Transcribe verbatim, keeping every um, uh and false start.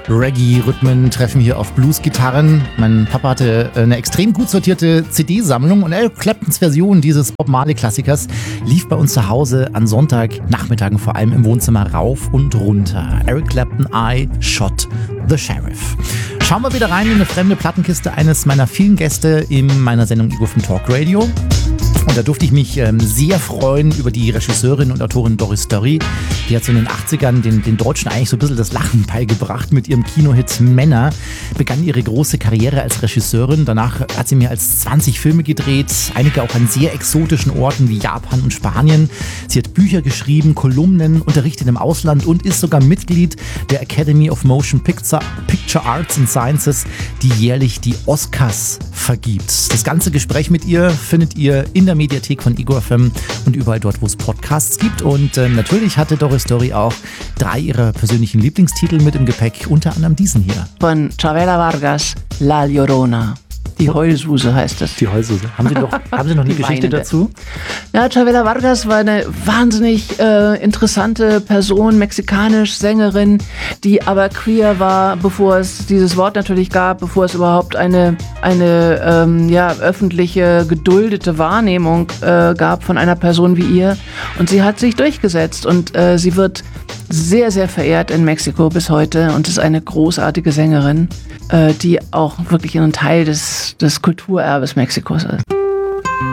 Reggae-Rhythmen treffen hier auf Blues-Gitarren. Mein Papa hatte eine extrem gut sortierte C D-Sammlung und Eric Claptons Version dieses Bob Marley-Klassikers lief bei uns zu Hause an Sonntagnachmittagen vor allem im Wohnzimmer rauf und runter. Eric Clapton, I Shot the Sheriff. Schauen wir wieder rein in eine fremde Plattenkiste eines meiner vielen Gäste in meiner Sendung Ego vom Talk Radio. Und da durfte ich mich ähm, sehr freuen über die Regisseurin und Autorin Doris Dörri. Die hat so in den achtzigern den, den Deutschen eigentlich so ein bisschen das Lachen beigebracht mit ihrem Kinohit Männer. Begann ihre große Karriere als Regisseurin. Danach hat sie mehr als zwanzig Filme gedreht, einige auch an sehr exotischen Orten wie Japan und Spanien. Sie hat Bücher geschrieben, Kolumnen, unterrichtet im Ausland und ist sogar Mitglied der Academy of Motion Picture, Picture Arts and Sciences, die jährlich die Oscars vergibt. Das ganze Gespräch mit ihr findet ihr in der Mediathek von Ego F M und überall dort, wo es Podcasts gibt. Und äh, natürlich hatte Doris Dörri auch drei ihrer persönlichen Lieblingstitel mit im Gepäck, unter anderem diesen hier. Von Chavela Vargas, La Llorona. Die Heulsuse heißt es. Die Heulsuse. Haben Sie noch, haben Sie noch eine Geschichte Weinende. dazu? Ja, Chavela Vargas war eine wahnsinnig äh, interessante Person, mexikanisch Sängerin, die aber queer war, bevor es dieses Wort natürlich gab, bevor es überhaupt eine, eine ähm, ja, öffentliche, geduldete Wahrnehmung äh, gab von einer Person wie ihr. Und sie hat sich durchgesetzt und äh, sie wird sehr, sehr verehrt in Mexiko bis heute und ist eine großartige Sängerin, äh, die auch wirklich ein Teil des, des Kulturerbes Mexikos ist.